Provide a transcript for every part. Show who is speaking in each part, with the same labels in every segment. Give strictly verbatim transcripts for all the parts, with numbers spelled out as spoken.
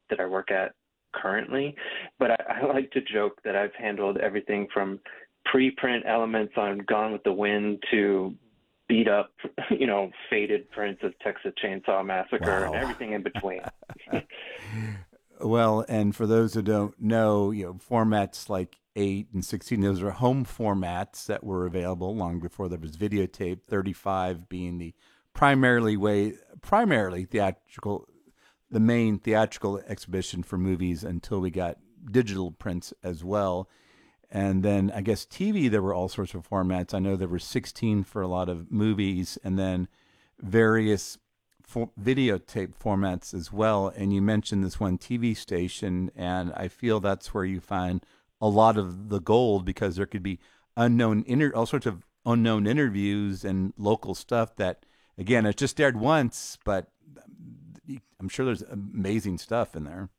Speaker 1: that I work at currently. But I, I like to joke that I've handled everything from pre-print elements on Gone with the Wind to beat up, you know, faded prints of Texas Chainsaw Massacre
Speaker 2: Wow.
Speaker 1: and everything in between.
Speaker 2: Well, and for those who don't know, you know, formats like eight and sixteen, those are home formats that were available long before there was videotape, thirty-five being the primarily way, primarily theatrical, the main theatrical exhibition for movies until we got digital prints as well. And then I guess T V, there were all sorts of formats. I know there were sixteen for a lot of movies, and then various for videotape formats as well. And you mentioned this one T V station, and I feel that's where you find a lot of the gold, because there could be unknown inter- all sorts of unknown interviews and local stuff that, again, it's just aired once, but I'm sure there's amazing stuff in there.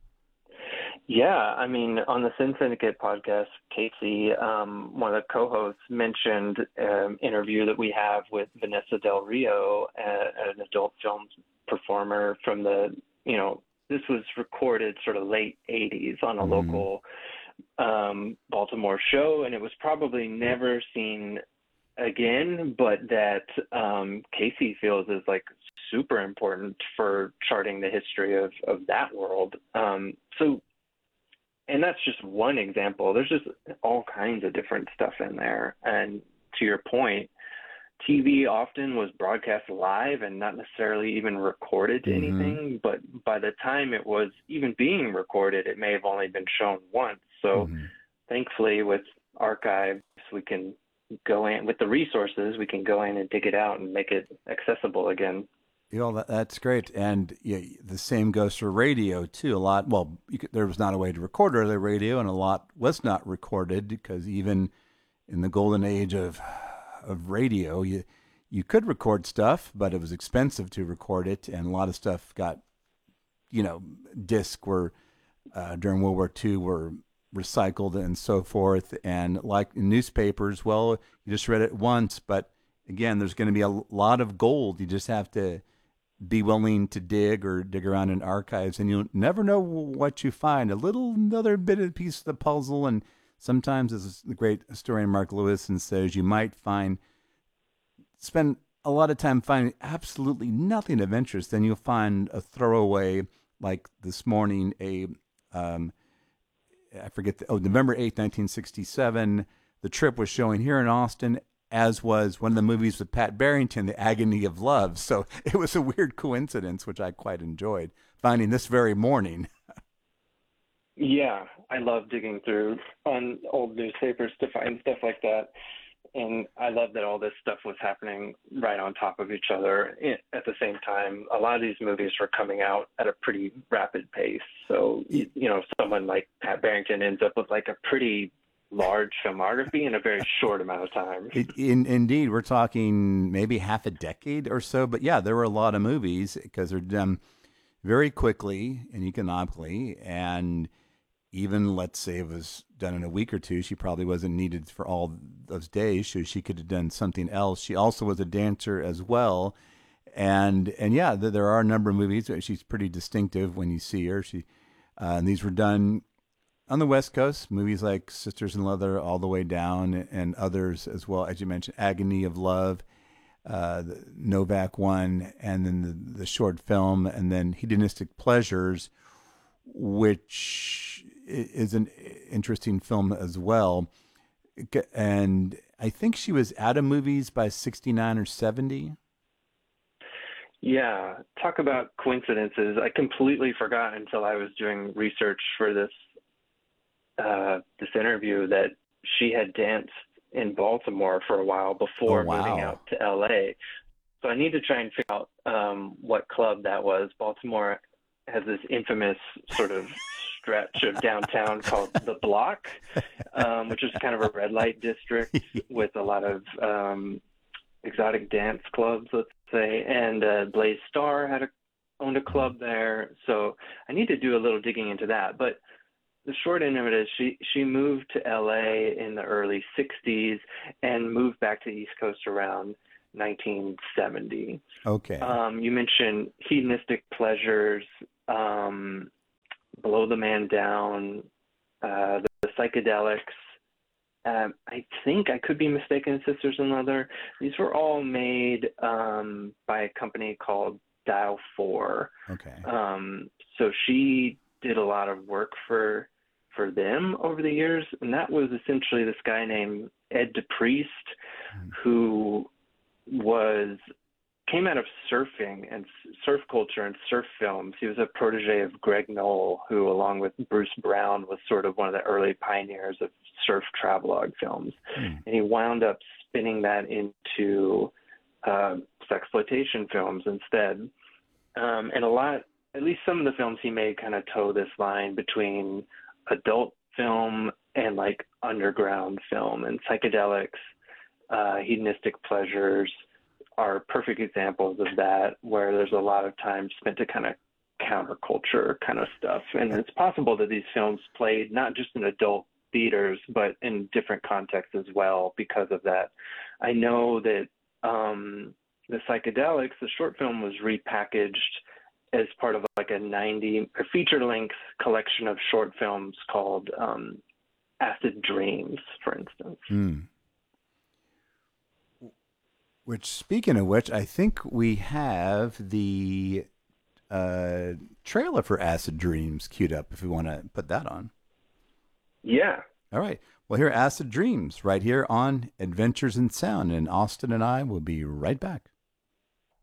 Speaker 1: Yeah, I mean, on the Sin Syndicate podcast, Casey, um, one of the co-hosts, mentioned an interview that we have with Vanessa Del Rio, uh, an adult film performer from the, you know, this was recorded sort of late eighties on a
Speaker 2: Mm.
Speaker 1: local um, Baltimore show, and it was probably never seen again, but that um, Casey feels is like super important for charting the history of, of that world. Um, so, and that's just one example. There's just all kinds of different stuff in there. And to your point, T V often was broadcast live and not necessarily even recorded to
Speaker 2: Mhm.
Speaker 1: anything. But by the time it was even being recorded, it may have only been shown once. So
Speaker 2: Mhm.
Speaker 1: thankfully, with archives, we can go in with the resources, we can go in and dig it out and make it accessible again.
Speaker 2: You know, that, that's great. And yeah, the same goes for radio, too. A lot, well, you could, there was not a way to record early radio, and a lot was not recorded, because even in the golden age of of radio, you you could record stuff, but it was expensive to record it, and a lot of stuff got, you know, disc were uh, during World War Two were recycled and so forth. And like in newspapers, well, you just read it once, but again, there's going to be a lot of gold. You just have to be willing to dig or dig around in archives, and you'll never know what you find. A little another bit of piece of the puzzle, and sometimes, as the great historian Mark Lewison says, you might find spend a lot of time finding absolutely nothing of interest. Then you'll find a throwaway, like this morning, a um, I forget the, oh November eighth, nineteen sixty-seven. The Trip was showing here in Austin, as was one of the movies with Pat Barrington, The Agony of Love. So it was a weird coincidence, which I quite enjoyed, finding this very morning.
Speaker 1: Yeah, I love digging through on old newspapers to find stuff like that. And I love that all this stuff was happening right on top of each other at the same time. A lot of these movies were coming out at a pretty rapid pace. So, you know, someone like Pat Barrington ends up with like a pretty large filmography in a very short amount of time.
Speaker 2: It, in, indeed, we're talking maybe half a decade or so. But yeah, there were a lot of movies, because they're done very quickly and economically. And even, let's say it was done in a week or two, she probably wasn't needed for all those days, so she could have done something else. She also was a dancer as well. And and yeah, there are a number of movies. She's pretty distinctive when you see her. She uh, and these were done on the West Coast, movies like Sisters in Leather, All the Way Down, and others as well, as you mentioned, Agony of Love, uh, the Novak one, and then the, the short film, and then Hedonistic Pleasures, which is an interesting film as well. And I think she was out of movies by sixty-nine or seventy.
Speaker 1: Yeah, talk about coincidences. I completely forgot until I was doing research for this uh, this interview that she had danced in Baltimore for a while before
Speaker 2: Oh, wow.
Speaker 1: moving out to L A. So I need to try and figure out um, what club that was. Baltimore has this infamous sort of stretch of downtown called the Block, um, which is kind of a red light district with a lot of um, exotic dance clubs, let's say. And uh, Blaze Starr had a, owned a club there. So I need to do a little digging into that. But the short end of it is she, she moved to L A in the early sixties and moved back to the East Coast around nineteen seventy.
Speaker 2: Okay.
Speaker 1: Um, you mentioned Hedonistic Pleasures. Um, Below the Man Down, uh, the, the Psychedelics. Um, I think, I could be mistaken, Sisters in Leather. These were all made um, by a company called Dial four.
Speaker 2: Okay.
Speaker 1: Um, so she did a lot of work for for them over the years, and that was essentially this guy named Ed DePriest, mm. who was came out of surfing and surf culture and surf films. He was a protege of Greg Knoll, who, along with Bruce Brown, was sort of one of the early pioneers of surf travelogue films. Mm. And he wound up spinning that into uh, sexploitation films instead. Um, and a lot, at least some of the films he made, kind of toe this line between adult film and like underground film. And Psychedelics, uh, Hedonistic Pleasures, are perfect examples of that, where there's a lot of time spent to kind of counterculture kind of stuff. And it's possible that these films played not just in adult theaters, but in different contexts as well because of that. I know that um, the Psychedelics, the short film, was repackaged as part of like a ninety or feature-length collection of short films called um, Acid Dreams, for instance.
Speaker 2: Mm. Which, speaking of which, I think we have the uh, trailer for Acid Dreams queued up if we want to put that on.
Speaker 1: Yeah.
Speaker 2: All right. Well, here are Acid Dreams right here on Adventures in Sound, and Austin and I will be right back.